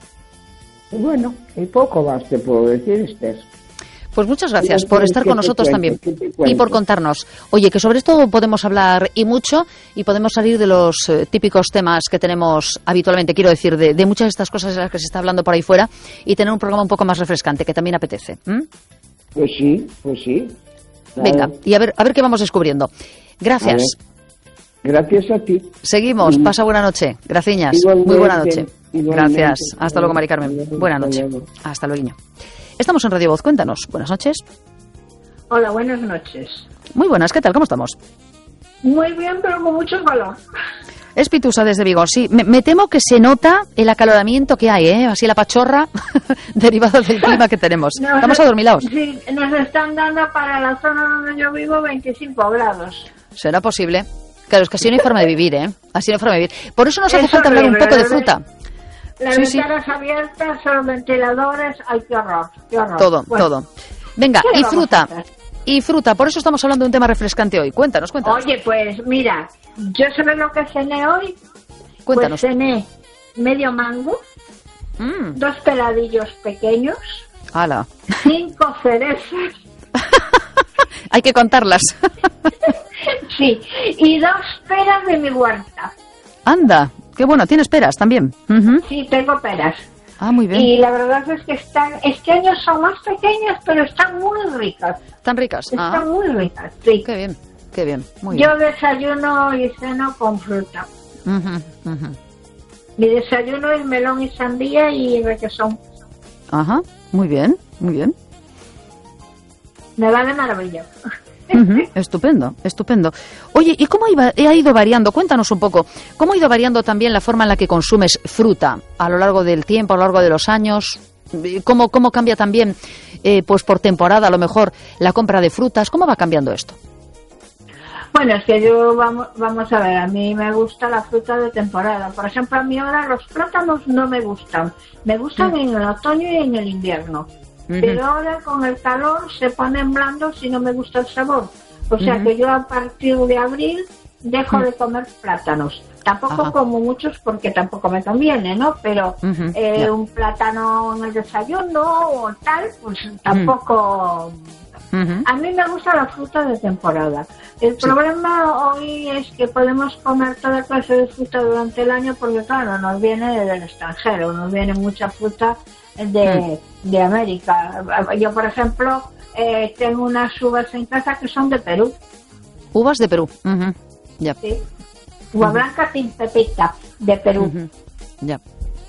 Y bueno, y poco más te puedo decir, Esther. Pues muchas gracias por estar con nosotros también y por contarnos. Oye, que sobre esto podemos hablar y mucho, y podemos salir de los típicos temas que tenemos habitualmente, quiero decir, de muchas de estas cosas de las que se está hablando por ahí fuera, y tener un programa un poco más refrescante, que también apetece. Pues sí. Claro. Venga, y a ver qué vamos descubriendo. Gracias. Gracias a ti. Seguimos. Pasa buena noche. Graciñas. Muy buena noche. Gracias. Hasta luego, Mari Carmen. Buena noche. Hasta luego. Estamos en Radio Voz. Cuéntanos. Buenas noches. Hola, buenas noches. Muy buenas. ¿Qué tal? ¿Cómo estamos? Muy bien, pero con mucho calor. Es Pitusa desde Vigo. Sí, me temo que se nota el acaloramiento que hay, así la pachorra derivado del clima que tenemos. Estamos adormilados. Sí, nos están dando para la zona donde yo vivo 25 grados. ¿Será posible? Claro, es que así no hay forma de vivir, Así no hay forma de vivir. Por eso nos hace falta hablar un poco de fruta. Las ventanas abiertas, los ventiladores, ¡ay, qué horror! Todo. Venga, y fruta. Por eso estamos hablando de un tema refrescante hoy. Cuéntanos. Oye, pues mira, ¿yo sabes lo que cené hoy? Cuéntanos. Pues cené medio mango, 2 peladillos pequeños, ¡hala! 5 cerezas. Hay que contarlas. Sí, y 2 peras de mi huerta. Anda, qué bueno, ¿tienes peras también? Sí, tengo peras. Ah, muy bien. Y la verdad es que este año son más pequeñas, pero están muy ricas. ¿Están ricas? Están muy ricas, sí. Qué bien, muy bien. Yo desayuno y ceno con fruta. Mi desayuno es melón y sandía y requesón. Ajá, muy bien. Me va de maravilla. Estupendo. Oye, ¿y cómo ha ido variando? Cuéntanos un poco. ¿Cómo ha ido variando también la forma en la que consumes fruta a lo largo del tiempo, a lo largo de los años? ¿Cómo cambia también, pues por temporada, a lo mejor, la compra de frutas? ¿Cómo va cambiando esto? Bueno, es que vamos a ver, a mí me gusta la fruta de temporada. Por ejemplo, a mí ahora los plátanos no me gustan. Me gustan en el otoño y en el invierno. Pero ahora con el calor se ponen blandos y no me gusta el sabor. O sea que yo a partir de abril dejo de comer plátanos. Tampoco como muchos porque tampoco me conviene, ¿no? Pero un plátano en el desayuno o tal, pues tampoco... A mí me gusta la fruta de temporada. El problema hoy es que podemos comer toda clase de fruta durante el año porque, claro, nos viene del extranjero, nos viene mucha fruta de América. Yo, por ejemplo, tengo unas uvas en casa que son de Perú. ¿Uvas de Perú? Ya. Sí. Uva blanca sin pepita, de Perú. Ya.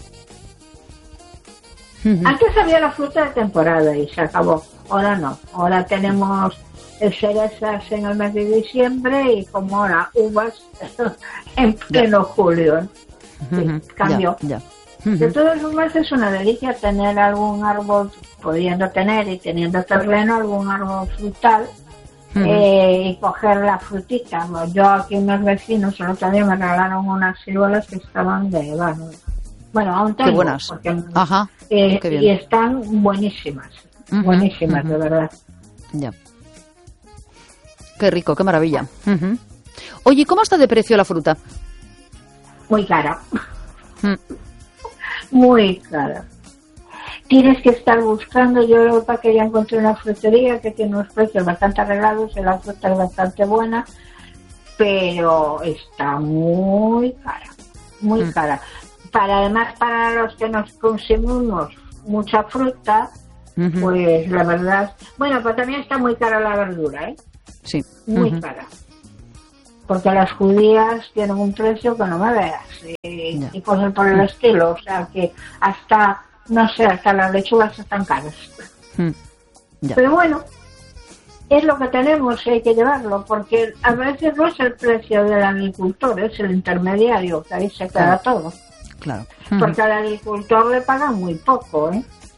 Antes había la fruta de temporada y se acabó. Ahora no. Ahora tenemos cerezas en el mes de diciembre y como ahora uvas en pleno julio. Sí, cambió. Ya. De todos modos es una delicia tener algún árbol, pudiendo tener y teniendo terreno, algún árbol frutal y coger la frutita. Yo aquí unos vecinos el otro día me regalaron unas ciruelas que estaban de bueno, aún tengo. Qué buenas. Porque, qué bien. Y están buenísimas, buenísimas, de verdad. Ya. Qué rico, qué maravilla. Oye, ¿cómo está de precio la fruta? Muy cara. Muy cara. tienes que estar buscando. Yo para que ya encontré una frutería que tiene unos precios bastante arreglados y la fruta es bastante buena, pero está muy cara. Además, para los que nos consumimos mucha fruta, pues la verdad, bueno, pues también está muy cara la verdura, Sí. Muy cara. Porque las judías tienen un precio que no me veas, y cosas por el estilo, o sea que hasta, no sé, hasta las lechugas están caras. Pero bueno, es lo que tenemos y hay que llevarlo, porque a veces no es el precio del agricultor, es el intermediario, que ahí se queda todo. Claro. Porque al agricultor le pagan muy poco,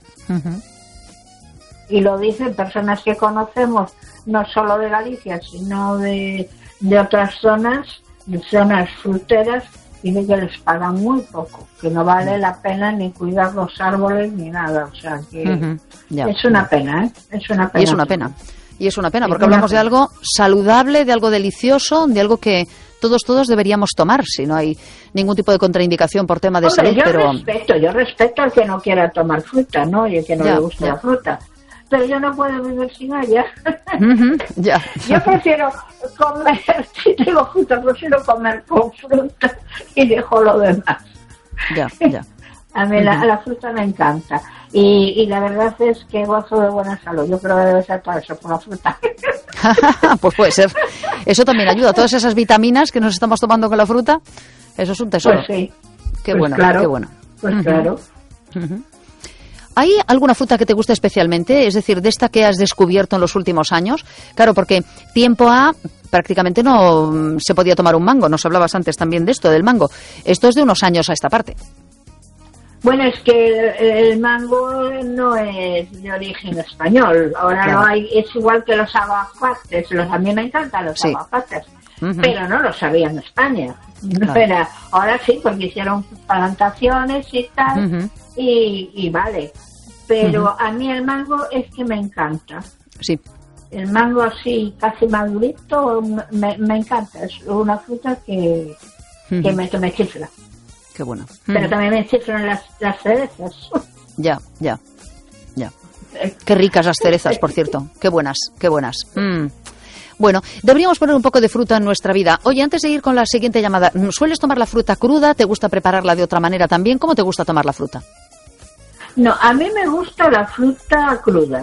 Y lo dicen personas que conocemos, no solo de Galicia, sino de otras zonas fruteras, dicen que les pagan muy poco, que no vale la pena ni cuidar los árboles ni nada, o sea que es una pena, es una pena. Y es una pena, porque hablamos de algo saludable, de algo delicioso, de algo que todos deberíamos tomar, si no hay ningún tipo de contraindicación por tema de salud. Yo respeto al que no quiera tomar fruta, ¿no? Y el que no le guste la fruta. Pero yo no puedo vivir sin ella. Yo prefiero comer, si tengo fruta, prefiero comer con fruta y dejo lo demás. A mí la fruta me encanta. Y la verdad es que gozo de buena salud. Yo creo que debe ser por eso, por la fruta. Pues puede ser. Eso también ayuda. Todas esas vitaminas que nos estamos tomando con la fruta, eso es un tesoro. Pues sí. Qué bueno, qué bueno. Pues claro. ¿Hay alguna fruta que te guste especialmente? Es decir, de esta que has descubierto en los últimos años. Claro, porque tiempo prácticamente no se podía tomar un mango. Nos hablabas antes también de esto, del mango. Esto es de unos años a esta parte. Bueno, es que el mango no es de origen español. Ahora no hay, es igual que los aguacates. A mí me encantan los aguacates, pero no los había en España. Pero ahora sí, porque hicieron plantaciones y tal, y vale. Pero a mí el mango es que me encanta. Sí. El mango así, casi madurito, me encanta. Es una fruta que me chifla. Qué bueno. Pero también me chiflan las cerezas. Ya. Qué ricas las cerezas, por cierto. Qué buenas. Bueno, deberíamos poner un poco de fruta en nuestra vida. Oye, antes de ir con la siguiente llamada, ¿sueles tomar la fruta cruda? ¿Te gusta prepararla de otra manera también? ¿Cómo te gusta tomar la fruta? No, a mí me gusta la fruta cruda.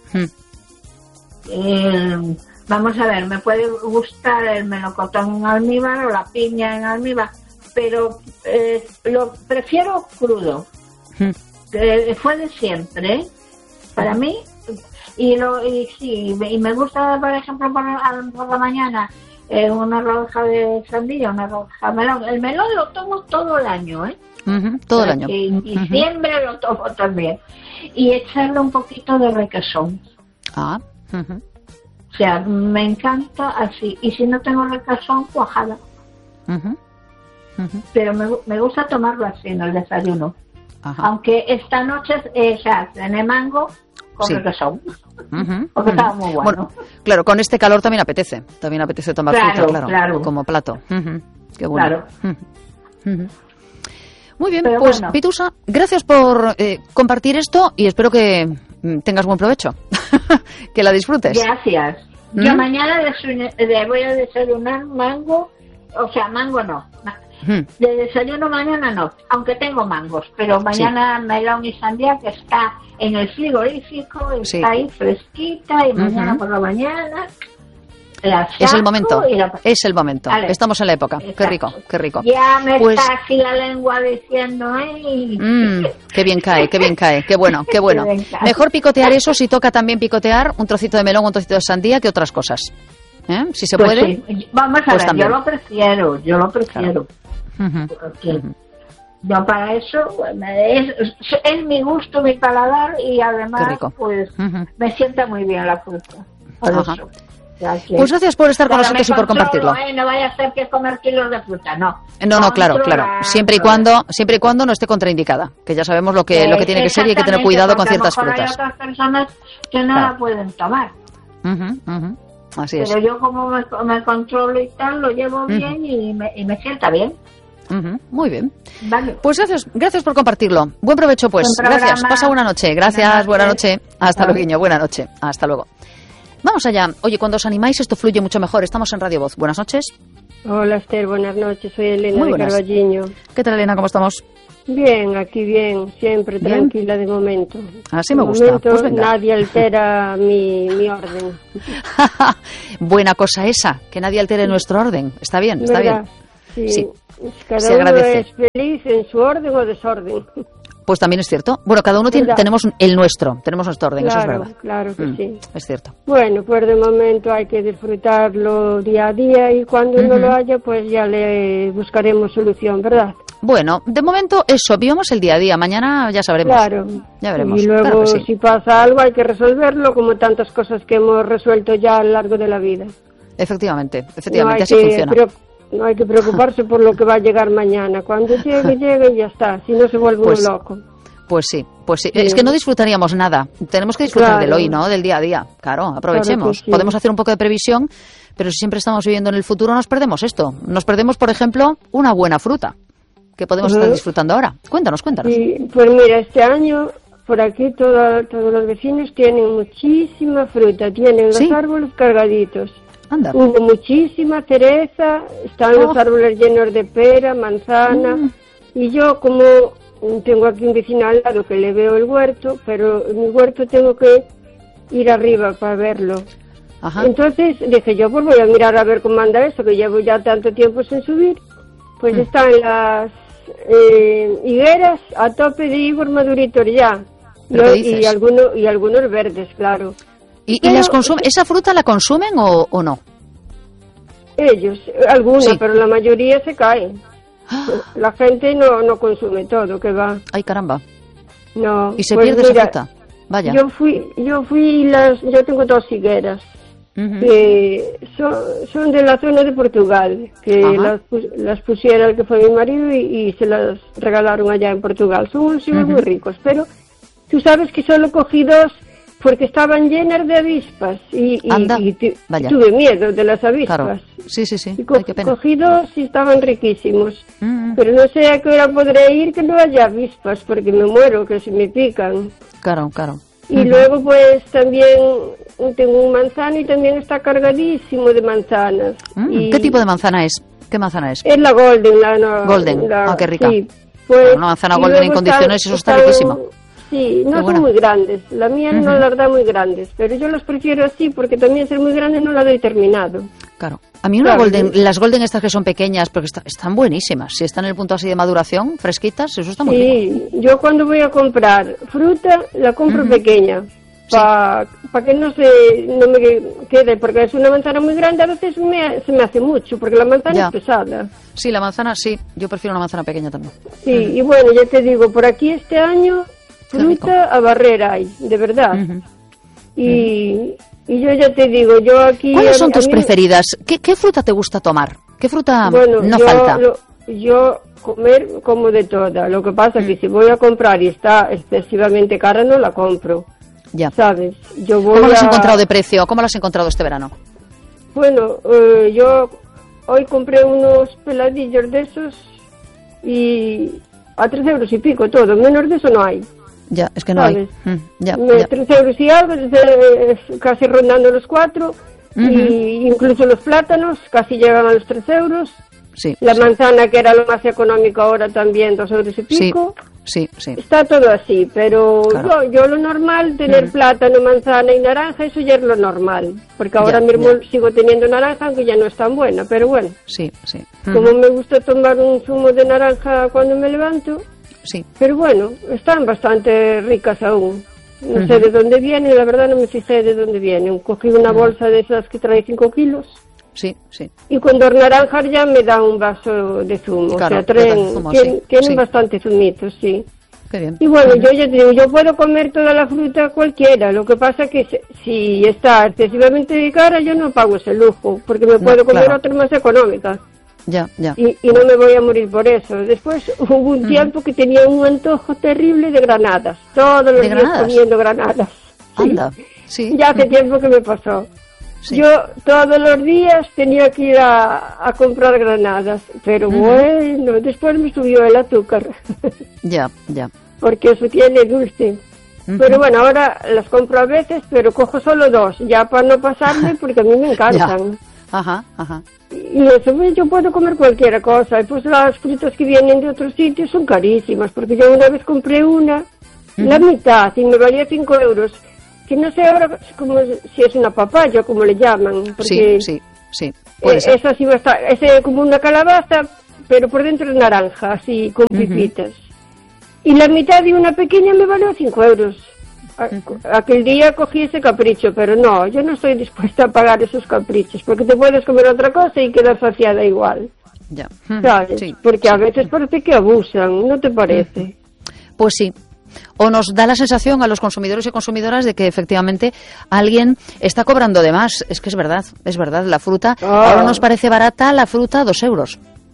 Vamos a ver, me puede gustar el melocotón en almíbar o la piña en almíbar, pero lo prefiero crudo. Fue de siempre, para mí. Y me gusta, por ejemplo, por la mañana una rodaja de sandía, una rodaja de melón. El melón lo tomo todo el año, todo el año. En diciembre lo tomo también. Y echarle un poquito de requesón. O sea, me encanta así. Y si no tengo requesón, cuajada. Pero me gusta tomarlo así en el desayuno. Aunque esta noche cené mango con requesón. Porque estaba muy bueno. Claro, con este calor también apetece tomar fruta, claro, como plato. Qué bueno. Muy bien, pero pues bueno. Pitusa, gracias por compartir esto y espero que tengas buen provecho, que la disfrutes. Gracias. Yo mañana voy a desayunar mango, o sea, mango no. De desayuno mañana no, aunque tengo mangos, pero mañana melón y sandía que está en el frigorífico, está ahí fresquita y mañana por la mañana es el momento, vale. Estamos en la época. Exacto. Qué rico. Ya me está así la lengua diciendo, qué bien cae, qué bueno. Mejor picotear eso si toca también picotear un trocito de melón, un trocito de sandía que otras cosas. Si se puede. Sí. Vamos a ver, también. Yo lo prefiero. Porque yo para eso es mi gusto, mi paladar y además pues me sienta muy bien la fruta. Pues gracias por estar con nosotros y por compartirlo. No vaya a ser que comer kilos de fruta, no. No, claro. Siempre y cuando no esté contraindicada, que ya sabemos lo que tiene que ser y hay que tener cuidado con ciertas frutas. Hay otras personas que no la pueden tomar. Así es. Pero yo como me controlo y tal, lo llevo bien y me sienta bien. Muy bien. Vale. Pues gracias por compartirlo. Buen provecho, pues. Gracias. Pasa buena noche. Gracias, buena noche. Hasta luego, buena noche. Hasta luego. Vamos allá. Oye, cuando os animáis esto fluye mucho mejor. Estamos en Radio Voz. Buenas noches. Hola, Esther. Buenas noches. Soy Elena de Carballiño. ¿Qué tal, Elena? ¿Cómo estamos? Bien, aquí bien. Siempre bien. Tranquila de momento. Así me gusta. Pues venga. Nadie altera mi orden. Buena cosa esa, que nadie altere nuestro orden. Está bien, está bien. Sí. Cada uno agradece. Es feliz en su orden o desorden. Pues también es cierto. Bueno, cada uno tenemos el nuestro, tenemos nuestro orden, claro, eso es verdad. Claro que sí. Es cierto. Bueno, pues de momento hay que disfrutarlo día a día y cuando no lo haya, pues ya le buscaremos solución, ¿verdad? Bueno, de momento eso, vivamos el día a día. Mañana ya sabremos. Claro. Ya veremos. Y luego, si pasa algo, hay que resolverlo, como tantas cosas que hemos resuelto ya a lo largo de la vida. Efectivamente, así funciona. No hay que preocuparse por lo que va a llegar mañana. Cuando llegue y ya está. Si no, se vuelve uno loco. Pues sí. Es que no disfrutaríamos nada. Tenemos que disfrutar del hoy, ¿no? Del día a día. Claro, aprovechemos. Claro, Podemos hacer un poco de previsión, pero si siempre estamos viviendo en el futuro, nos perdemos esto. Nos perdemos, por ejemplo, una buena fruta que podemos estar disfrutando ahora. Cuéntanos. Sí, pues mira, este año por aquí todos los vecinos tienen muchísima fruta. Tienen los árboles cargaditos. Anda. Hubo muchísima cereza, están los árboles llenos de pera, manzana, y yo como tengo aquí un vecino al lado que le veo el huerto, pero en mi huerto tengo que ir arriba para verlo. Ajá. Entonces dije yo, pues voy a mirar a ver cómo anda eso, que llevo ya tanto tiempo sin subir. Pues están las higueras a tope de higos maduritos ya, y algunos verdes, claro. ¿Y las consumen? ¿Esa fruta la consumen o no? Ellos, alguna, pero la mayoría se cae. La gente no consume todo, que va. Ay, caramba. No. ¿Y se pierde esa fruta? Vaya. Yo tengo 2 higueras que son de la zona de Portugal, que las pusiera el que fue mi marido y se las regalaron allá en Portugal. Son unos higos muy ricos, pero tú sabes que solo cogí 2 porque estaban llenas de avispas y tuve miedo de las avispas. Claro. Sí. Y cogí 2 y estaban riquísimos. Pero no sé a qué hora podré ir que no haya avispas, porque me muero, que se me pican. Claro. Y luego pues también tengo un manzano y también está cargadísimo de manzanas. ¿Qué tipo de manzana es? ¿Qué manzana es? Es la Golden. Golden, qué rica. Sí, pues, una manzana Golden en condiciones, eso está riquísimo. Sí, no son muy grandes. La mía no las da muy grandes, pero yo las prefiero así porque también ser muy grande no la doy terminado. Claro. A mí las Golden estas que son pequeñas, porque están buenísimas. Si están en el punto así de maduración, fresquitas, eso está muy rico. Sí, yo cuando voy a comprar fruta la compro pequeña. Para que no me quede, porque es una manzana muy grande, a veces se me hace mucho, porque la manzana es pesada. Sí, la manzana sí, yo prefiero una manzana pequeña también. Sí, y bueno, ya te digo, por aquí este año fruta a barrer hay, de verdad. Y yo ya te digo, yo aquí... ¿Cuáles son tus preferidas? ¿Qué fruta te gusta tomar? ¿Qué fruta falta? Yo comer como de toda. Lo que pasa es que si voy a comprar y está excesivamente cara, no la compro. Ya. ¿Sabes? ¿Cómo lo has encontrado de precio? ¿Cómo lo has encontrado este verano? Bueno, yo hoy compré unos peladillos de esos y a 3 euros y pico todo. Menos de eso no hay. Ya, es que no hay. 3 euros y algo, casi rondando los 4. Y incluso los plátanos casi llegan a los 3 euros. Sí, la manzana, que era lo más económico, ahora también 2 euros y pico. Sí. Está todo así, pero yo lo normal, tener plátano, manzana y naranja, eso ya es lo normal. Porque ahora mismo sigo teniendo naranja, aunque ya no es tan buena, pero bueno. Sí. Como me gusta tomar un zumo de naranja cuando me levanto. Sí. Pero bueno, están bastante ricas aún. No sé de dónde vienen, la verdad no me fijé de dónde vienen. Cogí una bolsa de esas que trae 5 kilos. Sí. Y con 2 naranjas ya me da un vaso de zumo. Claro, o sea, tienen bastante zumitos, sí. Qué bien. Y bueno, yo ya te digo, yo puedo comer toda la fruta cualquiera. Lo que pasa es que si está excesivamente cara, yo no pago ese lujo, porque me puedo comer otras más económicas. Ya. Y no me voy a morir por eso. Después hubo un tiempo que tenía un antojo terrible de granadas. Todos los días comiendo granadas. Anda, sí. Ya hace tiempo que me pasó. Yo todos los días tenía que ir a comprar granadas, pero bueno, después me subió el azúcar. Ya. Porque eso tiene dulce. Pero bueno, ahora las compro a veces, pero cojo solo 2, ya para no pasarme, porque a mí me encantan. Ajá. Y eso, pues, yo puedo comer cualquier cosa. Y pues las frutas que vienen de otros sitios son carísimas, porque yo una vez compré una, la mitad, y me valía 5 euros. Que no sé ahora como si es una papaya, como le llaman. Porque sí. Esa sí va a estar, es como una calabaza, pero por dentro es naranja, así, con pipitas. Y la mitad de una pequeña me valió 5 euros. Aquel día cogí ese capricho, pero no, yo no estoy dispuesta a pagar esos caprichos, porque te puedes comer otra cosa y quedar saciada igual. Ya. ¿Sabes? Sí, porque a veces parece que abusan, ¿no te parece? Pues sí. O nos da la sensación a los consumidores y consumidoras de que efectivamente alguien está cobrando de más. Es que es verdad. La fruta, ahora nos parece barata la fruta, 2 euros.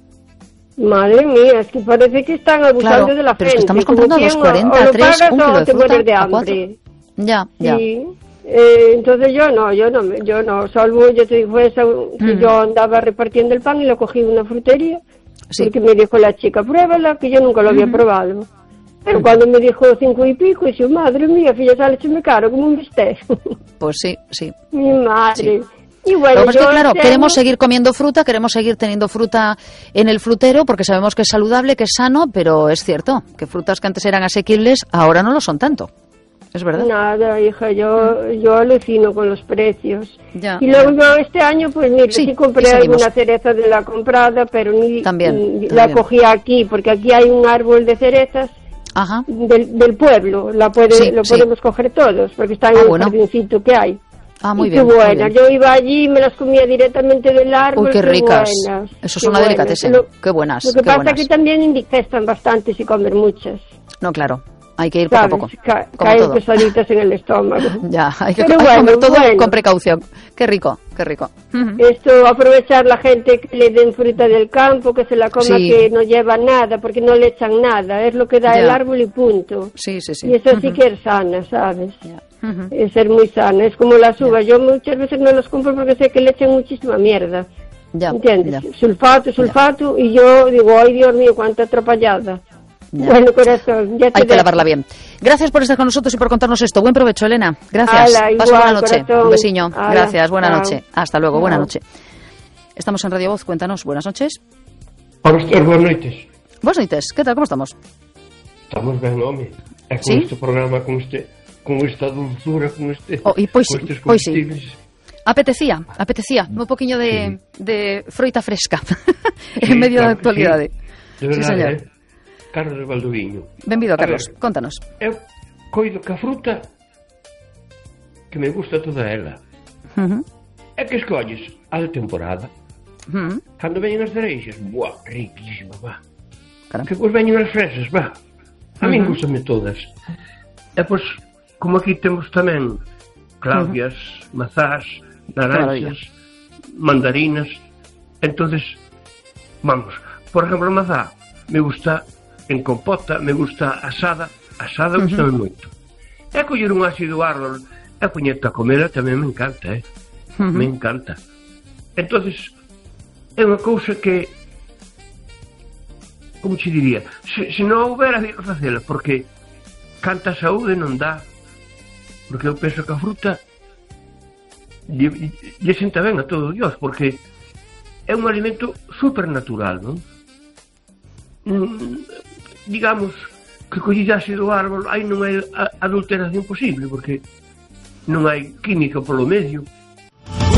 Madre mía, es que parece que están abusando de la pero gente. Es que estamos comprando 2,40, 3, un kilo de fruta, de hambre. Ya. Sí. Entonces yo no, salvo yo te digo eso, que yo andaba repartiendo el pan y lo cogí en una frutería, porque me dijo la chica, pruébala, que yo nunca lo había probado. Pero cuando me dijo 5 y pico, dije, madre mía, fíjate, sale me caro como un bistec. Pues sí. Mi madre. Sí. Y bueno, lo que pasa es que, claro, queremos seguir comiendo fruta, queremos seguir teniendo fruta en el frutero, porque sabemos que es saludable, que es sano, pero es cierto que frutas que antes eran asequibles, ahora no lo son tanto. Es verdad. Nada, hija, yo alucino con los precios. Y luego yo este año, pues mira, sí compré alguna cereza de la comprada, pero también. La cogí aquí, porque aquí hay un árbol de cerezas del pueblo. Lo podemos coger todos, porque está en el jardincito que hay. Muy bien. Qué buenas. Yo iba allí y me las comía directamente del árbol. Uy, qué ricas. Eso es una delicatessen. Qué buenas. Lo que pasa es que también indigestan bastante si comen muchas. No, claro. Hay que ir poco a poco. Caen pesaditas en el estómago. Ya, hay que comer todo con precaución. Qué rico. Esto, aprovechar la gente que le den fruta del campo, que se la coma, que no lleva nada, porque no le echan nada. Es lo que da el árbol y punto. Sí. Y eso sí que es sana, ¿sabes? Es ser muy sana. Es como las uvas. Yo muchas veces no las compro porque sé que le echan muchísima mierda. ¿Entiendes? Sulfato. Y yo digo, ay Dios mío, cuánta atropellada. Bueno, corazón, hay que lavarla bien. Gracias por estar con nosotros y por contarnos esto. Buen provecho, Elena. Gracias. Pasa buena noche. Corazón. Un besiño. Gracias. Buena noche. Hasta luego. Buena noche. Estamos en Radio Voz. Cuéntanos. Buenas noches. Hola, buenas noites. Buenas noites. ¿Qué tal? ¿Cómo estamos? Estamos ben, home. Con este programa, con esta dulzura, con este... Pois sí. Apetecía un poquinho de froita fresca en medio da actualidade. De verdade, señor. Carlos de Valdoviño. Benvido, Carlos, contanos. Eu coido que a fruta que me gusta toda ela é que escolles a de temporada. Cando veñen as cereixas, riquísima, que pois veñen as fresas, a min gustame todas. E pois, como aquí temos tamén claudias, mazás, naranxas, mandarinas, entonces vamos, por exemplo, a mazá me gusta en compota, me gusta asada gustame moito. E coller un ácido árbol e poñerte a comer tamén me encanta, me encanta. Entonces é unha cousa que, como te diría, se non houbera de facela, porque canta saúde non dá, porque eu penso que a fruta lle senta ben a todo Dios, porque é un alimento supernatural, non? Digamos que collidase do árbol aí non hai adulteración posible, porque non hai química polo medio,